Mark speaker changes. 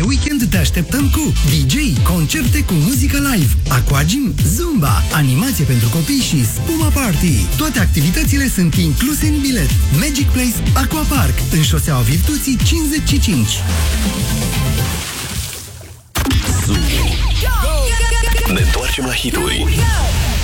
Speaker 1: weekend te așteptăm cu DJ, concerte cu muzică live, aquagym, zumba, animație pentru copii și spuma party. Toate activitățile sunt incluse în bilet. Magic Place Aquapark, în șoseaua Virtuții 55.
Speaker 2: Ne întoarcem la hituri